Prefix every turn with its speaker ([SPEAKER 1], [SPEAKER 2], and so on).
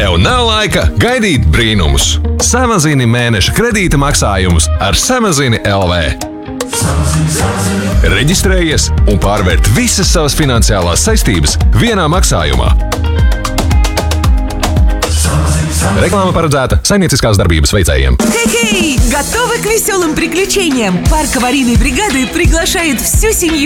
[SPEAKER 1] Tev nav laika gaidīt brīnumus. Samazini mēneša kredīta maksājumus ar Samazini LV. Reģistrējies un pārvērt visas savas finansiālās saistības vienā maksājumā. Реклама парedzēta saimnieciskās darbības veicējiem.
[SPEAKER 2] Хей-хей! Готовы к веселым приключениям? Парк аварийной бригады приглашает всю семью